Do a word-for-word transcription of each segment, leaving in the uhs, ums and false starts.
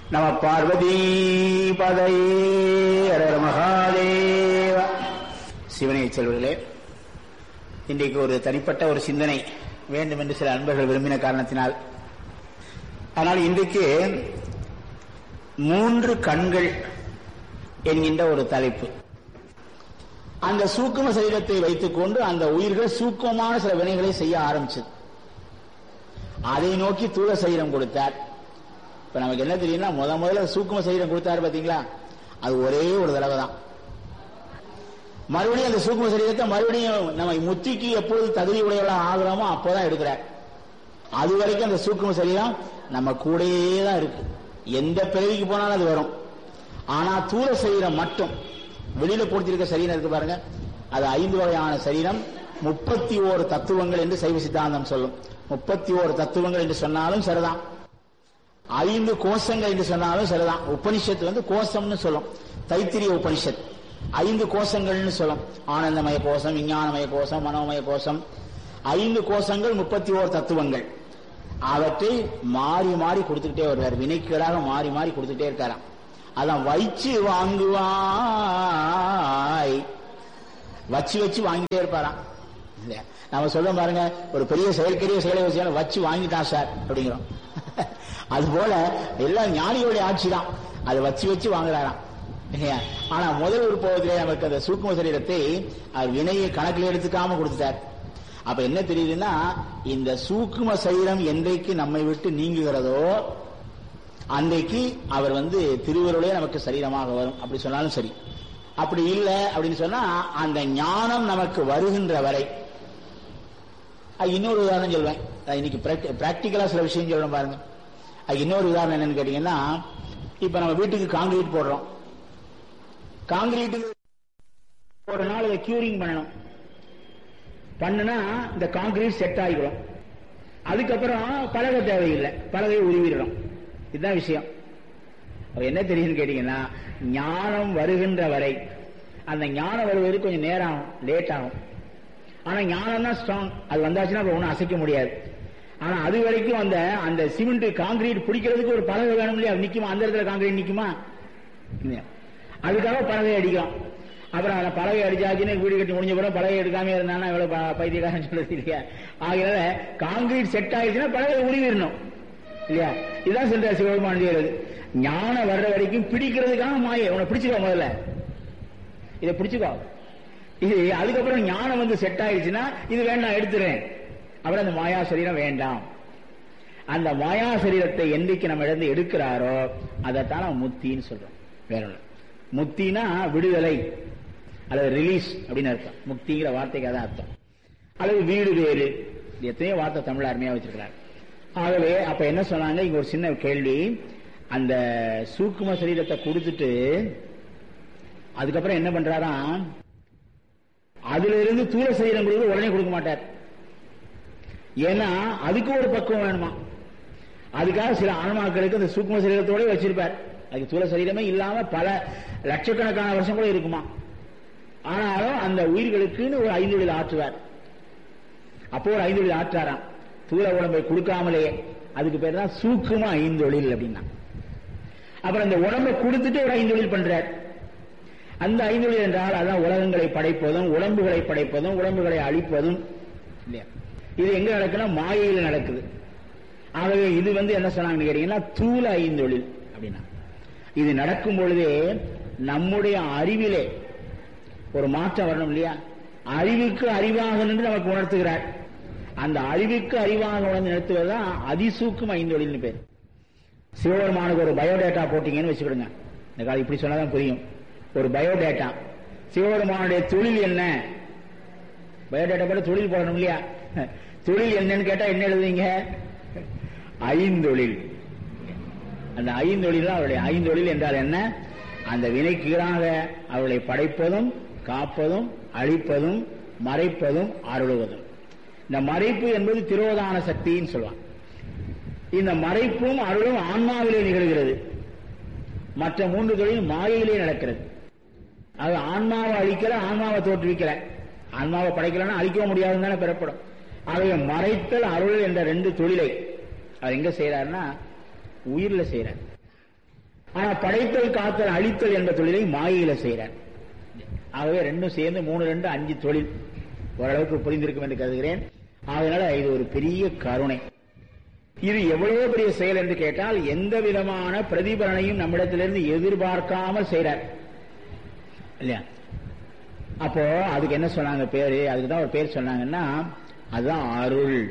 நம பார்வதி பதையே ஹர மகாதேவ. சிவனை செல்வர்களே, இன்றைக்கு ஒரு தனிப்பட்ட ஒரு சிந்தனை வேண்டும் என்று சில அன்பர்கள் விரும்பின காரணத்தினால், ஆனால் இன்றைக்கு மூன்று கண்கள் என்கின்ற ஒரு தலைப்பு. அந்த சூக்கும சரீரத்தை வைத்துக் கொண்டு அந்த உயிர்கள் சூக்குமமான சில வினைகளை செய்ய ஆரம்பிச்சது. அதை நோக்கி தூள சரீரம் கொடுத்தார். இப்ப நமக்கு என்ன தெரியும்னா, முத முதல்ல சூக்கும சரீரம் கொடுத்தாரு பாத்தீங்களா, அது ஒரே ஒரு தடவை தான். மறுபடியும் அந்த சூக்கும சரீரத்தை மறுபடியும் நம்ம முத்திக்கு எப்பொழுது தகுதி உடையவர்களாக ஆகிறோமோ அப்போதான் எடுக்கிறார். அது வரைக்கும் அந்த சூக்கும சரீரம் நம்ம கூடயே தான் இருக்கு. எந்த பிறவிக்கு போனாலும் அது வரும். ஆனா தூள சரீரம் மட்டும் வெளியில பொறுத்திருக்க சரீரம் இருக்கு பாருங்க, அது ஐந்து வகையான சரீரம், முப்பத்தி ஓரு தத்துவங்கள் என்று சைவ சித்தாந்தம் சொல்லும். முப்பத்தி ஓரு தத்துவங்கள் என்று சொன்னாலும் சரிதான், ஐந்து கோஷங்கள் என்று சொன்னாலும் சரிதான். உபனிஷத்து வந்து கோஷம்னு சொல்லும், தைத்திரிய உபனிஷத் ஐந்து கோஷங்கள்னு சொல்லும். ஆனந்தமய கோஷம், விஞ்ஞானமய கோஷம், மனோமய கோஷம், ஐந்து கோஷங்கள், முப்பத்தி ஓரு தத்துவங்கள். அவற்றை மாறி மாறி கொடுத்துக்கிட்டே வருவார். வினைக்கீடாக மாறி மாறி கொடுத்துக்கிட்டே இருக்காராம். அதான் வச்சு வாங்குவாய், வச்சு வச்சு வாங்கிட்டே இருப்பாராம். நம்ம சொல்ல பாருங்க, ஒரு பெரிய செயற்கரிய செயலை வச்சு வச்சு வாங்கிட்டான் சார் அப்படிங்கிறோம். அது போல எல்லாம் ஞானிகளுடைய ஆட்சி தான், அதை வச்சு வச்சு வாங்குறாராம். ஆனா முதல் ஒரு போவதிலே நமக்கு அந்த சூக்கும சரீரத்தை அவர் வினையை கணக்கில் எடுத்துக்காம கொடுத்துட்டார். அப்ப என்ன தெரியுதுன்னா, இந்த சூக்கும சரீரம் என்றைக்கு நம்மை விட்டு நீங்குகிறதோ அன்றைக்கு அவர் வந்து திருவருளே நமக்கு சரீரமாக வரும். அப்படி சொன்னாலும் சரி. அப்படி இல்லை அப்படின்னு சொன்னா, அந்த ஞானம் நமக்கு வருகின்ற வரை. இன்னொரு உதாரணம் சொல்வேன், இன்னைக்கு பிராக்டிக்கலா சில விஷயம் சொல்லணும் பாருங்க. அது இன்னொரு உதாரணம் என்னன்னு கேட்டீங்கன்னா, இப்ப நம்ம வீட்டுக்கு காங்கிரீட் போடுறோம். காங்கிரீட் ஒரு நாள் அதை கியூரிங் பண்ணணும். பண்ணுனா இந்த காங்கிரீட் செட் ஆகிடும். அதுக்கப்புறம் பலகை தேவையில்லை, பலகை உருவிடும். இதுதான் விஷயம். என்ன தெரியும்னு கேட்டீங்கன்னா, ஞானம் வருகின்ற வரை, அந்த ஞானம் வருவதற்கு கொஞ்சம் நேரம் ஆகும், லேட் ஆகும். ஆனா ஞானம் தான் ஸ்ட்ராங். அது வந்தாச்சுன்னா ஒன்னும் அசைக்க முடியாது. ஆனா அது வரைக்கும் அந்த அந்த சிமெண்ட் காங்கிரீட் பிடிக்கிறதுக்கு ஒரு பலகை வேணும் இல்லையா? நிக்குமா? அந்த இடத்துல காங்கிரீட் நிக்குமா? அதுக்காக பலகை அடிக்கும். அப்புறம் அந்த பலகை அடிச்சாச்சுன்னு வீடு கட்டி முடிஞ்ச பிறகு பலகை எடுக்காம இருந்தானா எவ்வளவு பைத்தியக்காரன் சொல்றது இல்லையா? ஆகையால காங்கிரீட் செட் ஆயிடுச்சுன்னா பலகை உருவிடணும் இல்லையா? இதுதான் சென்ற சிவபெருமான் செய்யறது. ஞானம் வர்ற வரைக்கும் பிடிக்கிறதுக்காக மாய உன்னை பிடிச்சுக்கோ, முதல்ல இதை பிடிச்சுக்கோ. இது அதுக்கப்புறம் ஞானம் வந்து செட் ஆயிடுச்சுன்னா இது வேண்டாம் எடுத்துறேன், அப்புறம் அந்த மாயா சரீரம் வேண்டாம். அந்த மாயா சரீரத்தை என்றைக்கு நம்ம இருந்து எடுக்கிறாரோ அதைத்தான் நம்ம முத்தின்னு சொல்றோம். வேற ஒன்று, முத்தினா விடுதலை அல்லது ரிலீஸ் அப்படின்னு அர்த்தம். முக்திங்கிற வார்த்தைக்கு அதான் அர்த்தம். அல்லது வீடு வேறு, எத்தனையோ வார்த்தை தமிழ் அருமையா வச்சிருக்கிறார். ஆகவே அப்ப என்ன சொன்னாங்க, இங்க ஒரு சின்ன கேள்வி. அந்த சூக்கும சரீரத்தை கொடுத்துட்டு அதுக்கப்புறம் என்ன பண்றாராம், அதுல இருந்து தூள சரீரம் கொடுத்து உடனே கொடுக்க மாட்டார். ஏன்னா அதுக்கு ஒரு பக்குவம் வேணுமா. அதுக்காக சில ஆன்மாக்களுக்கு அந்த சூக்கும சரீரத்தோட வச்சிருப்பார். அதுக்கு தூள சரீரமே இல்லாம பல லட்சக்கணக்கான வருஷம் கூட இருக்குமா. ஆனாலும் அந்த உயிர்களுக்குன்னு ஒரு ஐந்தொழில் ஆற்றுவார். அப்போ ஒரு ஐந்தொழில் ஆற்றாராம், தூள உடம்பை கொடுக்காமலேயே. அதுக்கு பேர் தான் சூக்கும ஐந்தொழில் அப்படின்னா. அப்புறம் அந்த உடம்பை கொடுத்துட்டு ஒரு ஐந்தொழில் பண்றார். அந்த ஐந்தொழில் என்றால் அதான் உலகங்களை படைப்பதும், உடம்புகளை படைப்பதும், உடம்புகளை அழிப்பதும் இல்லையா? இது எங்க நடக்குன்னா மாயையில் நடக்குது. ஆகவே இது வந்து என்ன சொன்னாங்கன்னு கேட்டீங்கன்னா தூள ஐந்தொழில் அப்படின்னா. இது நடக்கும் பொழுதே நம்முடைய அறிவிலே ஒரு மாற்றம் வரணும் இல்லையா? அறிவுக்கு அறிவாக நின்று நமக்கு உணர்த்துகிறார். அந்த அறிவுக்கு அறிவாக உணர்ந்து நிறுத்துவதுதான் அதிசூக்கும் ஐந்தொழில்னு பேர். சிவபெருமானுக்கு ஒரு பயோடேட்டா போட்டீங்கன்னு வச்சுக்கிடுங்க, இந்த காலம் இப்படி சொன்னாதான் புரியும். ஒரு பயோடேட்டா, சிவபெருமானுடைய தொழில் என்ன? பயோடேட்டா போட்டு தொழில் போடணும் இல்லையா? தொழில் என்னன்னு கேட்டா என்ன எழுதுவீங்க? ஐந்தொழில். அந்த ஐந்தொழில் அவருடைய ஐந்தொழில் என்றால் என்ன? அந்த வினைக்கீழாக அவர்களை படைப்பதும், காப்பதும், அழிப்பதும், மறைப்பதும், அருளுவதும். இந்த மறைப்பு என்பது திரோதான சக்தின்னு சொல்லுவாங்க. இந்த மறைப்பும் அருளும் ஆன்மாவிலே நிகழ்கிறது. மற்ற மூன்று தொழில் மாயையிலே நடக்கிறது. அது ஆன்மாவை அழிக்கல, ஆன்மாவை தோற்றுவிக்கல. ஆன்மாவை படைக்கலன்னா அழிக்கவும் முடியாதுன்னு தானே பெறப்படும். ஆகவே மறைத்தல் அருள் என்ற ரெண்டு தொழிலை அவர் எங்க செய்யறாருன்னா உயிர்ல செய்யறார். ஆனா படைத்தல் காத்தல் அழித்தல் என்ற தொழிலை மாயையில செய்யறார். ஆகவே ரெண்டும் சேர்ந்து மூணு ரெண்டு அஞ்சு தொழில் ஓரளவுக்கு புரிந்திருக்கும் என்று கருதுகிறேன். அதனால இது ஒரு பெரிய கருணை. இது எவ்வளவு பெரிய செயல் என்று கேட்டால் எந்த விதமான பிரதிபலனையும் நம்மிடத்திலிருந்து எதிர்பார்க்காமல் செய்யறார் இல்லையா? அப்போ அதுக்கு என்ன சொன்னாங்க பேரு? அதுக்குதான் ஒரு பேர் சொன்னாங்கன்னா அதுதான் அருள்.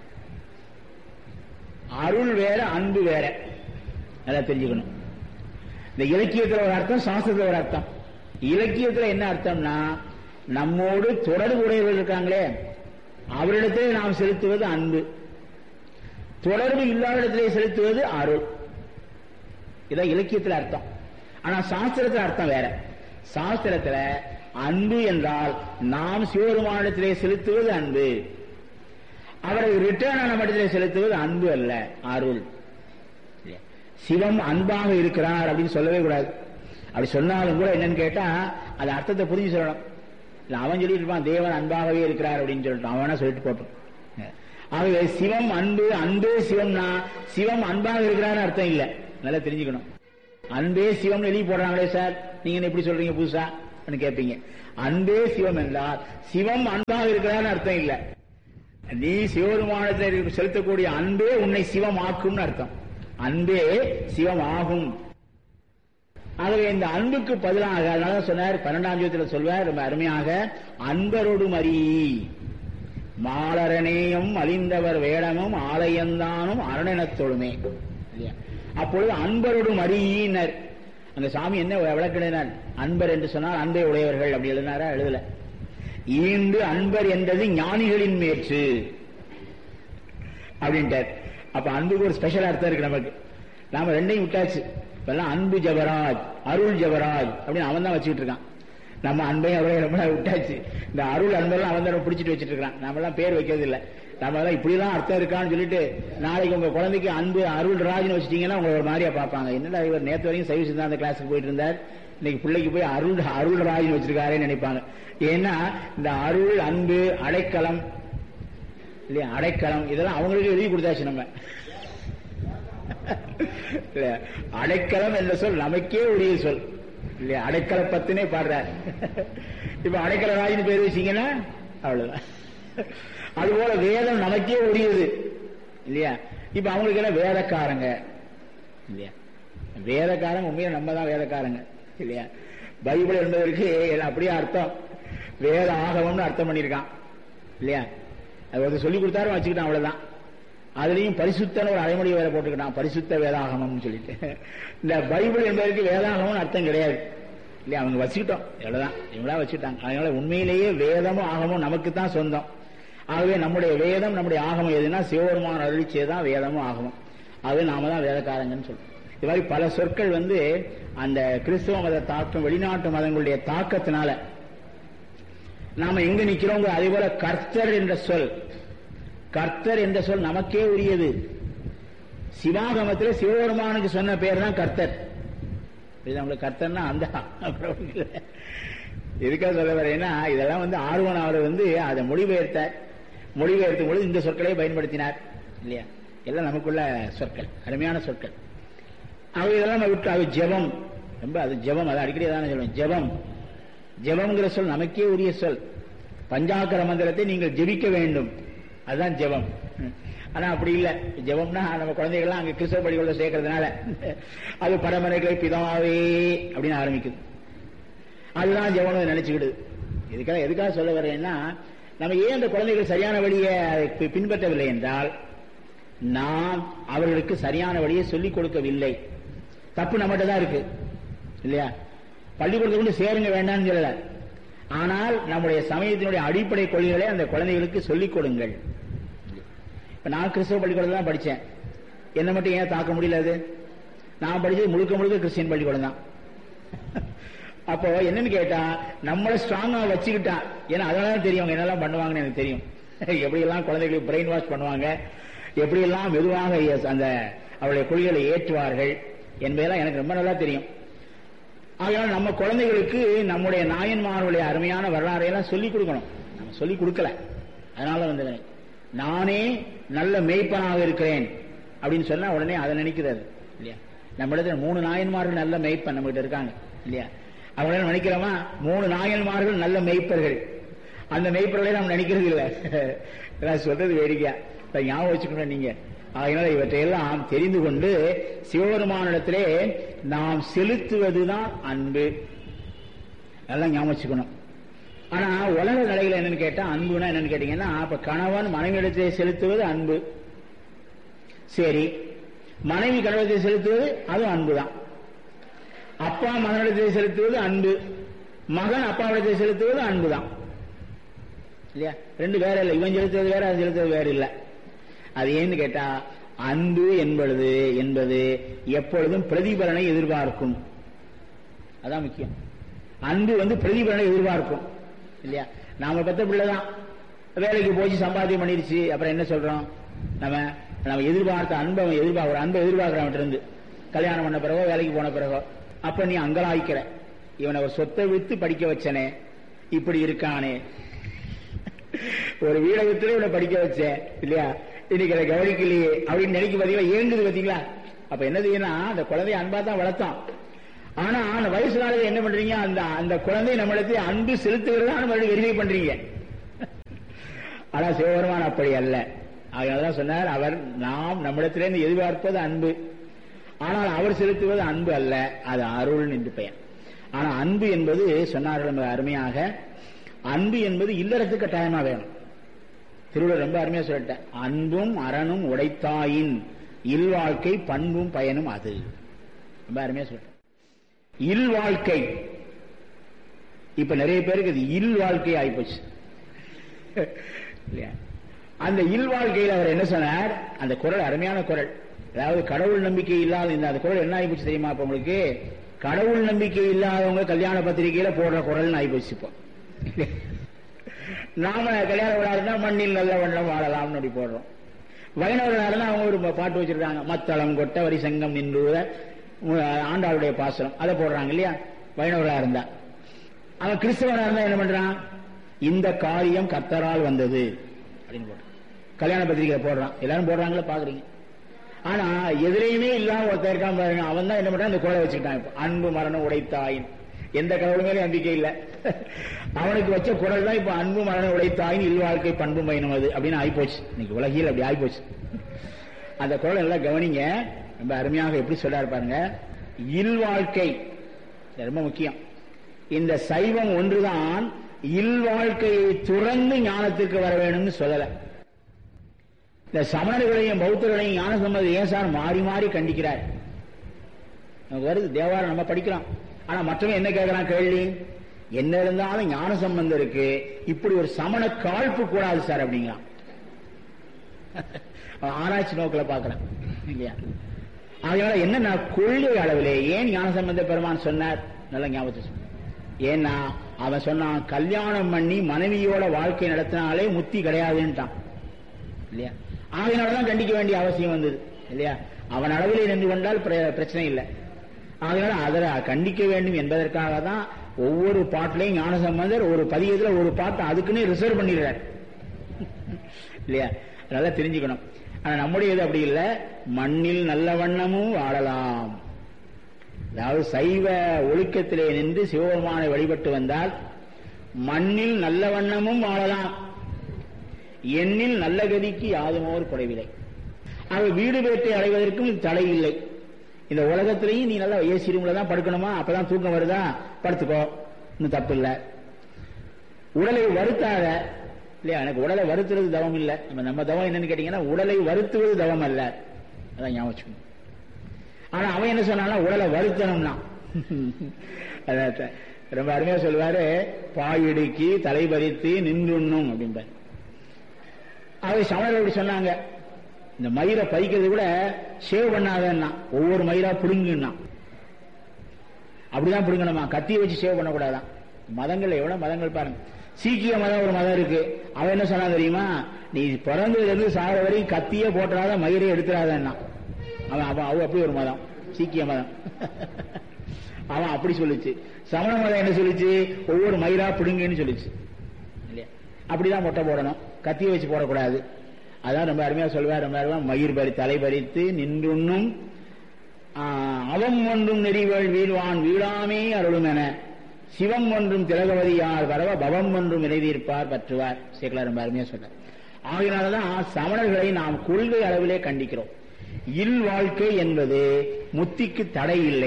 அருள் வேற, அன்பு வேற. நல்லா தெரிஞ்சுக்கணும். இந்த இலக்கியத்தில் ஒரு அர்த்தம், சாஸ்திரத்தில் ஒரு அர்த்தம். இலக்கியத்தில் என்ன அர்த்தம்னா நம்மோடு தொடர்பு உடையவர்கள் இருக்காங்களே அவரிடத்திலே நாம் செலுத்துவது அன்பு, தொடர்பு இல்லாத இடத்திலே செலுத்துவது அருள். இதான் இலக்கியத்தில் அர்த்தம். ஆனா சாஸ்திரத்தில் அர்த்தம் வேற. சாஸ்திரத்தில் அன்பு என்றால் நாம் சிவபெருமானிடத்திலே செலுத்துவது அன்பு, அவரை ரிட்டர்ன் நம்ம இடத்திலே செலுத்துவது அன்பு அல்ல, அருள். சிவம் அன்பாக இருக்கிறார் அப்படின்னு சொல்லவே கூடாது. அப்படி சொன்னாலும் கூட என்னன்னு கேட்டா அது அர்த்தத்தை புரிஞ்சு சொல்லணும். இல்ல அவன் சொல்லிட்டு இருப்பான் தேவன் அன்பாகவே இருக்கிறார் அப்படின்னு சொல்லிட்டு அவனா சொல்லிட்டு போட்டோம். ஆகவே சிவம் அன்பு, அன்பே சிவம்னா சிவம் அன்பாக இருக்கிறான்னு அர்த்தம் இல்ல. நல்லா தெரிஞ்சுக்கணும். அன்பே சிவம் எழுதி போடுறாங்களே சார், நீங்க எப்படி சொல்றீங்க புதுசா கேட்பீங்க. அன்பே சிவம் என்றால் சிவம் அன்பாக இருக்கிறான்னு அர்த்தம் இல்ல. நீ சிவபெருமானத்தில் செலுத்தக்கூடிய அன்பே உன்னை சிவம் ஆக்கும்னு அர்த்தம். அன்பே சிவம் ஆகும். ஆகவே இந்த அன்புக்கு பதிலாக அதனால சொன்னார், பன்னெண்டாம் ஜோதியில் சொல்வார் ரொம்ப அருமையாக, அன்பரோடு மறி மாலரநேயம் அழிந்தவர் வேடமும் ஆலயந்தானும் அரணெனத் தொழுமே. அப்பொழுது அன்பரோடு மறியினர். அந்த சாமி என்ன விளக்கினார்? அன்பர் என்று சொன்னால் அன்பை உடையவர்கள் அப்படி எழுதினாரா? எழுதல. ஈண்டு அன்பர் என்றது ஞானிகளின் மேற்று அப்படின்ட்டார். அப்ப அன்புக்கு ஒரு ஸ்பெஷல் அர்த்தம் இருக்கு நமக்கு. நாம ரெண்டையும் விட்டாச்சு. இப்பெல்லாம் அன்பு ஜபராஜ், அருள் ஜபராஜ் அப்படின்னு அவன் தான் வச்சுக்கிட்டு இருக்கான். நம்ம அன்பையும் அருளையும் ரொம்ப விட்டாச்சு. இந்த அருள் அன்பெல்லாம் அவன் தான் பிடிச்சிட்டு வச்சுட்டு இருக்கான். நம்ம எல்லாம் பேர் வைக்கிறது இல்லை. நம்ம எல்லாம் இப்படிலாம் அர்த்தம் இருக்கான்னு சொல்லிட்டு நாளைக்கு உங்க குழந்தைக்கு அன்பு அருள் ராஜ்னு வச்சுட்டீங்கன்னா உங்களை ஒரு மாதிரியா பார்ப்பாங்க. என்னடா இவர் நேற்று வரைக்கும் சைவ சித்தாந்த கிளாஸுக்கு போயிட்டு இருந்தார், இன்னைக்கு பிள்ளைக்கு போய் அருள் அருள் ராஜ்னு வச்சிருக்காருன்னு நினைப்பாங்க. ஏன்னா இந்த அருள் அன்பு அடைக்கலம் இல்லையா, அடைக்கலம் இதெல்லாம் அவங்களுக்கு எழுதி கொடுத்தாச்சு. நம்ம அடைக்கலம் என்ற சொல் நமக்கே உரிய சொல் இல்லையா? அடைக்கல பத்துனே பாடுறார். இப்ப அடைக்கல ராஜ்னு பேர் வச்சீங்கன்னா அவ்வளவுதான். அதுபோல வேதம் நமக்கே உரியது இல்லையா? இப்ப அவங்களுக்கு எல்லாம் வேதக்காரங்க இல்லையா? வேதக்காரங்க உண்மையா நம்ம தான் வேதக்காரங்க இல்லையா? பைபிள் என்பதற்கு அப்படியே அர்த்தம் வேத ஆகவம்னு அர்த்தம் பண்ணியிருக்கான் இல்லையா? அது வந்து சொல்லி கொடுத்தாரும் வச்சுக்கிட்டான், அவ்வளவுதான். அதுலயும் பரிசுத்தன ஒரு அடைமொழி வேற போட்டுக்கிட்டான், பரிசுத்த வேதாகமம் சொல்லிட்டு. இந்த பைபிள் என்பதற்கு வேதாகமம் அர்த்தம் கிடையாது இல்லையா? அவங்க வச்சுக்கிட்டோம், எவ்வளவுதான், இவங்களா வச்சுக்கிட்டாங்க. அதனால உண்மையிலேயே வேதமும் ஆகமும் நமக்கு தான் சொந்தம். ஆகவே நம்முடைய வேதம் நம்முடைய ஆகமம் எதுனா சிவபெருமான அருளிச்சேதான் வேதமும் ஆகமும். ஆகவே நாம தான் வேதக்காரங்கன்னு சொல்றோம். இது மாதிரி பல சொற்கள் வந்து அந்த கிறிஸ்தவ மத தாக்கம், வெளிநாட்டு மதங்களுடைய தாக்கத்தினால நாம எங்க நிக்கிறோம். அதே போல கர்த்தர் என்ற சொல், கர்த்தர் என்ற சொல் நமக்கே உரியது. சிவாகமத்தில் சிவபெருமானுக்கு சொன்ன பேர் தான் கர்த்தர். நம்மளுக்கு கர்த்தர்னா அந்த எதுக்காக சொல்ல வரேன்னா, இதெல்லாம் வந்து ஆர்வன் அவர் வந்து அதை மொழிபெயர்த்தார். மொழிபெயர்த்தும் பொழுது இந்த சொற்களை பயன்படுத்தினார் இல்லையா? எல்லாம் நமக்குள்ள சொற்கள், அருமையான சொற்கள். அவை இதெல்லாம் நம்ம விட்டு அவை ஜெபம், ரொம்ப அது ஜெபம், அதை அடிக்கடி தானே சொல்லுவோம். ஜெபம், ஜெபம்ங்கிற சொல் நமக்கே உரிய சொல். பஞ்சாக்கர மந்திரத்தை நீங்கள் ஜெபிக்க வேண்டும், அதுதான் ஜெபம். ஆனா அப்படி இல்லை. ஜெபம்னா நம்ம குழந்தைகள்லாம் அங்க கிறிஸ்தவ பள்ளிகளில் சேர்க்கறதுனால அது பரமனைகளை பிதாவே அப்படின்னு ஆரம்பிக்குது. அதுதான் ஜெபம் நினைச்சுக்கிடுது. எதுக்காக எதுக்காக சொல்ல வரேன்னா, நம்ம ஏன் அந்த குழந்தைகள் சரியான வழியை பின்பற்றவில்லை என்றால், நாம் அவர்களுக்கு சரியான வழியை சொல்லிக் கொடுக்கவில்லை. தப்பு நம்மகிட்ட தான் இருக்கு இல்லையா? பள்ளிக்கூடத்தை கொண்டு சேருங்க வேண்டாம்னு சொல்லல, ஆனால் நம்முடைய சமயத்தினுடைய அடிப்படை கொள்கைகளை அந்த குழந்தைகளுக்கு சொல்லிக் கொடுங்கள். இப்ப நான் கிறிஸ்தவ பள்ளிக்கூடத்தில் தான் படித்தேன். என்ன மட்டும் ஏன் தாக்க முடியல? அது நான் படிச்சது முழுக்க முழுக்க கிறிஸ்டியன் பள்ளிக்கூடம் தான். அப்போ என்னன்னு கேட்டா, நம்மளை ஸ்ட்ராங்கா வச்சுக்கிட்டா, ஏன்னா அதனால தெரியும் என்னெல்லாம் பண்ணுவாங்கன்னு எனக்கு தெரியும். எப்படியெல்லாம் குழந்தைகளுக்கு பிரெயின் வாஷ் பண்ணுவாங்க, எப்படியெல்லாம் மெதுவாக அந்த அவருடைய கொள்கைகளை ஏற்றுவார்கள் என்பதெல்லாம் எனக்கு ரொம்ப நல்லா தெரியும். ஆகையால் நம்ம குழந்தைகளுக்கு நம்முடைய நாயன்மார்களுடைய அருமையான வரலாறையெல்லாம் சொல்லிக் கொடுக்கணும். நம்ம சொல்லிக் கொடுக்கல. அதனால வந்து நானே நல்ல மேய்ப்பனாக இருக்கிறேன் அப்படின்னு சொன்னா உடனே அதை நினைக்கிறது இல்லையா? நம்ம இடத்துல மூணு நாயன்மார்கள் நல்ல மெய்ப்பன் நம்ம கிட்ட இருக்காங்க இல்லையா? அவங்கள நினைக்கிறோமா? மூணு நாயன்மார்கள் நல்ல மெய்ப்பர்கள். அந்த மெய்ப்பர்களை நாம் நினைக்கிறது இல்லை. நான் சொல்றது வேடிக்கையா ஞாபகம் வச்சுக்கணும் நீங்க. அதனால இவற்றையெல்லாம் தெரிந்து கொண்டு சிவபெருமானிடத்திலே நாம் செலுத்துவதுதான் அன்பு. நல்லா ஞாபகம் வச்சுக்கணும். ஆனா உலக நிலையில என்னன்னு கேட்டா அன்புனா என்னன்னு கேட்டீங்கன்னா, இப்ப கணவன் மனைவியிடத்தை செலுத்துவது அன்பு. சரி, மனைவி கணவனத்தை செலுத்துவது அதுவும் அன்புதான். அப்பா மகனிடத்தை செலுத்துவது அன்பு, மகன் அப்பாவிடத்தை செலுத்துவது அன்புதான் இல்லையா? ரெண்டு வேற இல்லை. இவன் செலுத்துவது வேற, அது செலுத்துவது வேற இல்லை. அது ஏன்னு கேட்டா அன்பு என்பது என்பது எப்பொழுதும் பிரதிபலனை எதிர்பார்க்கும். அதான் முக்கியம். அன்பு வந்து பிரதிபலனை எதிர்பார்க்கும் இல்லையா? நாம பெத்த பிள்ளைதான் வேலைக்கு போச்சு சம்பாத்தியம் பண்ணிருச்சு, அப்புறம் என்ன சொல்றோம்? நம்ம நம்ம எதிர்பார்த்த அன்பை எதிர்பார்க்க ஒரு அன்பை எதிர்பார்க்கிறவன் இருந்து கல்யாணம் பண்ண பிறகோ வேலைக்கு போன பிறகோ, அப்ப நீ அங்கலாய்க்கிற, இவனை ஒரு சொத்தை வித்து படிக்க வச்சனே, இப்படி இருக்கானே, ஒரு வீடை வித்து இவனை படிக்க வச்சேன் இல்லையா, இன்னைக்கு அதை கவனிக்கலையே அப்படின்னு நினைக்க பாத்தீங்களா? ஏங்குது பாத்தீங்களா? அப்ப என்ன செய்யணும்? அந்த குழந்தைய அன்பா தான் வளர்த்தான். ஆனா அந்த வயசு காலத்தில் என்ன பண்றீங்க? அந்த அந்த குழந்தை நம்மளுக்கு அன்பு செலுத்துகிறதா நம்ம வெரிஃபை பண்றீங்க. ஆனா சிவபெருமான் அப்படி அல்ல. அதனாலதான் சொன்னார், அவர் நாம் நம்மிடத்திலிருந்து எதிர்பார்ப்பது அன்பு, ஆனால் அவர் செலுத்துவது அன்பு அல்ல, அது அருள் என்று பெயர். ஆனா அன்பு என்பது சொன்னார்கள் அருமையாக, அன்பு என்பது இல்லறத்துக்கு கட்டாயமா வேணும். திருவள்ளுவர் ரொம்ப அருமையா சொல்லிட்ட, அன்பும் அறனும் உடைத்தாயின் இல்வாழ்க்கை பண்பும் பயனும் அது. ரொம்ப அருமையா சொல்லிட்ட. இல் வாழ்க்கை இப்ப நிறைய பேருக்கு அது இல் வாழ்க்கை ஆயிப்போச்சு. அந்த இல் வாழ்க்கையில் அவர் என்ன சொன்னார்? அந்த குரல் அருமையான குரல். அதாவது கடவுள் நம்பிக்கை இல்லாத இந்த அந்த குரல் என்ன ஆயிப்போச்சு தெரியுமா? இப்ப உங்களுக்கு கடவுள் நம்பிக்கை இல்லாதவங்க கல்யாண பத்திரிகையில போடுற குரல் ஆயிப்போச்சு. இப்போ நாம கல்யாண விழா இருந்தா மண்ணில் நல்ல வண்ணம் வாழலாம்னு அப்படி போடுறோம். வைணவர்களா இருந்தா அவங்க ஒரு பாட்டு வச்சிருக்காங்க, மத்தளம் கொட்ட வரி சங்கம் நின்று ஆண்டாளுடைய பாசனம், அதை போடுறாங்க இல்லையா? வைணவர்களா இருந்தா. அவன் கிறிஸ்தவனா இருந்தா என்ன பண்றான்? இந்த காரியம் கர்த்தரால் வந்தது அப்படின்னு போடுறான், கல்யாண பத்திரிகை போடுறான். எல்லாரும் போடுறாங்களா பாக்குறீங்க. ஆனா எதிரையுமே இல்லாம ஒருத்தர் இருக்கான் பாருங்க, அவன் தான் என்ன பண்றான்? இந்த குரலை வச்சுக்கிட்டான். இப்போ அன்பு மரணம் உடைத்தாயின், எந்த கடவுள் மேலே நம்பிக்கை இல்லை, அவனுக்கு வச்ச குரல் தான் இப்ப அன்பு மரணம் உடைத்தாயின் இல்வாழ்க்கை பண்பு பயணம் அது அப்படின்னு ஆயிப்போச்சு. இன்னைக்கு உலகில் அப்படி ஆயிப்போச்சு. அந்த குரல் எல்லாம் கவனிங்க, ரொம்ப அருமையாக எப்படி சொல்றாரு பாருங்க. இல்வாழ்க்கை ரொம்ப முக்கியம். இந்த சைவம் ஒன்றுதான் இல்வாழ்க்கையை துறந்து ஞானத்திற்கு வர வேணும்னு சொல்லல. இந்த சமணர்களையும் பௌத்தர்களையும் ஞான சம்பந்தம் ஏன் சார் மாறி மாறி கண்டிக்கிறார்? நமக்கு வருது தேவாரம் நம்ம படிக்கிறோம். ஆனா மற்றவங்க என்ன கேட்கறான் கேள்வி? என்ன இருந்தாலும் ஞான சம்பந்தம் இருக்கு, இப்படி ஒரு சமண காழ்ப்பு கூடாது சார் அப்படிங்கிறான். ஆராய்ச்சி நோக்கில பாக்குறேன் இல்லையா? அதனால என்ன கொள்கை அளவிலே ஏன் ஞான சம்பந்த பெருமான் சொன்னார்? நல்ல ஞாபகத்தை. ஏன்னா அவன் சொன்னான், கல்யாணம் பண்ணி மனைவியோட வாழ்க்கை நடத்தினாலே முத்தி கிடையாதுன்ட்டான் இல்லையா? ஆகையினாலதான் கண்டிக்க வேண்டிய அவசியம் வந்தது இல்லையா? அவன் அளவிலே நின்று கொண்டால் பிரச்சனை இல்லை. அதனால அதை கண்டிக்க வேண்டும் என்பதற்காக தான் ஒவ்வொரு பாட்டிலையும் ஞான சம்பந்தர் ஒரு பதியத்துல ஒரு பாட்டு அதுக்குன்னு ரிசர்வ் பண்ணிடுறார் இல்லையா? அதனால தெரிஞ்சுக்கணும். ஆனா நம்முடைய இது அப்படி இல்லை. மண்ணில் நல்ல வண்ணமும் வாழலாம். அதாவது சைவ ஒழுக்கத்திலே நின்று சிவபெருமானை வழிபட்டு வந்தால் மண்ணில் நல்ல வண்ணமும் வாழலாம், எண்ணில் நல்ல கதிக்கு யாதுமோர் குறைவில்லை. ஆக வீடு பேட்டை அடைவதற்கும் தடை இல்லை. இந்த உலகத்திலையும் நீ நல்லா ஏசி ரூம்ல தான் படுக்கணுமா, அப்பதான் தூக்கம் வருதா, படுத்துக்கோ, இன்னும் தப்பு இல்லை. உடலை வருத்தாத இல்லையா? எனக்கு உடலை வருத்துறது தவம் இல்லை. நம்ம நம்ம தவம் என்னன்னு கேட்டீங்கன்னா உடலை வருத்துவது தவம் அல்ல, அதான் ஞாபகம். ஆனா அவன் என்ன சொன்னா உடலை வருத்தணும்னா ரொம்ப அருமையா சொல்லுவாரு, பாயிடுக்கி தலைபறித்து நின்றுண்ணும் அப்படின்பாரு. அவை சமணர்கள் எப்படி சொன்னாங்க? இந்த மயிரை பறிக்கிறது கூட சேவ் பண்ணாதன்னா, ஒவ்வொரு மயிரா புடுங்குன்னா, அப்படிதான் புடுங்கணுமா, கத்தியை வச்சு சேவ் பண்ணக்கூடாதான். மதங்கள் எவ்வளவு மதங்கள் பாருங்க. சீக்கிய மதம் ஒரு மதம் இருக்கு. அவன் என்ன சொன்னா தெரியுமா? நீ பிறந்ததுல இருந்து சாகிற வரைக்கும் கத்தியே போட்டுறாத, மயிரை எடுத்துறாதன்னா. அவன் அவன் அவ அப்படி ஒரு மதம், சீக்கிய மதம். அவன் அப்படி சொல்லிச்சு. சமண மதம் என்ன சொல்லிச்சு? ஒவ்வொரு மயிரா பிடுங்கன்னு சொல்லிச்சு இல்லையா? அப்படிதான் மொட்டை போடணும், கத்தியை வச்சு போடக்கூடாது. அதான் ரொம்ப அருமையா சொல்லுவார். ரொம்ப அருமையா, மயிர் பறி தலை பறித்து நின்றுண்ணும் அவம் ஒன்றும் நெறிவேள் வீழ்வான் வீழாமே அருளும் என சிவம் ஒன்றும் திலகவதியார் வரவ பவம் ஒன்றும் இறைதீர்ப்பார் பற்றுவார். சேக்கலார் ரொம்ப அருமையா சொன்னார். ஆகினால்தான் சமணர்களை நாம் கொள்கை அளவிலே கண்டிக்கிறோம். இல் வாழ்க்கை என்பது முத்திக்கு தடை இல்லை.